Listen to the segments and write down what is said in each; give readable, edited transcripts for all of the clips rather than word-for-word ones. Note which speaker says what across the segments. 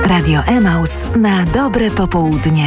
Speaker 1: Radio Emaus na dobre popołudnie.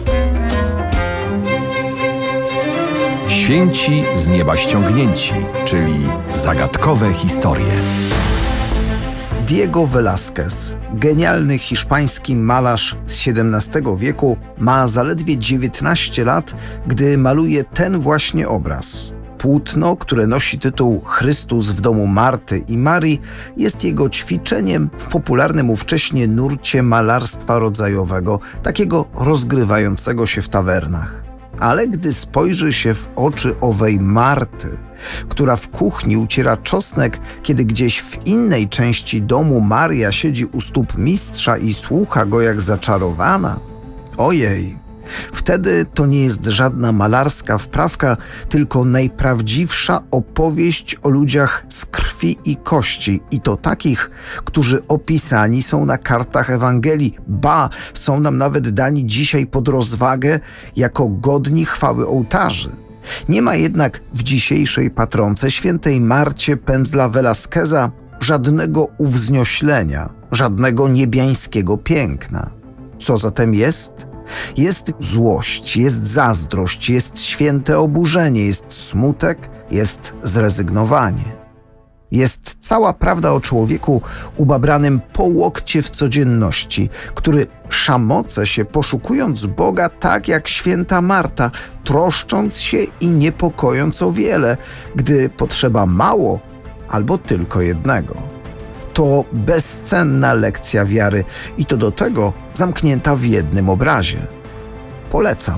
Speaker 2: Święci z nieba ściągnięci, czyli zagadkowe historie.
Speaker 3: Diego Velázquez, genialny hiszpański malarz z XVII wieku, ma zaledwie 19 lat, gdy maluje ten właśnie obraz. Płótno, które nosi tytuł Chrystus w domu Marty i Marii, jest jego ćwiczeniem w popularnym ówcześnie nurcie malarstwa rodzajowego, takiego rozgrywającego się w tawernach. Ale gdy spojrzy się w oczy owej Marty, która w kuchni uciera czosnek, kiedy gdzieś w innej części domu Maria siedzi u stóp mistrza i słucha go jak zaczarowana, ojej, wtedy to nie jest żadna malarska wprawka, tylko najprawdziwsza opowieść o ludziach z krwi i kości, i to takich, którzy opisani są na kartach Ewangelii, ba, są nam nawet dani dzisiaj pod rozwagę jako godni chwały ołtarzy. Nie ma jednak w dzisiejszej patronce, świętej Marcie Pędzla Velázqueza, żadnego uwznioślenia, żadnego niebiańskiego piękna. Co zatem jest? Jest złość, jest zazdrość, jest święte oburzenie, jest smutek, jest zrezygnowanie. Jest cała prawda o człowieku ubabranym po łokcie w codzienności, który szamoce się poszukując Boga tak jak święta Marta, troszcząc się i niepokojąc o wiele, gdy potrzeba mało albo tylko jednego. To bezcenna lekcja wiary i to do tego zamknięta w jednym obrazie. Polecam.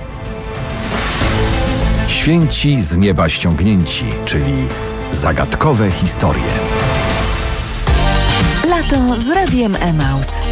Speaker 2: Święci z nieba ściągnięci, czyli zagadkowe historie.
Speaker 1: Lato z Radiem Emaus.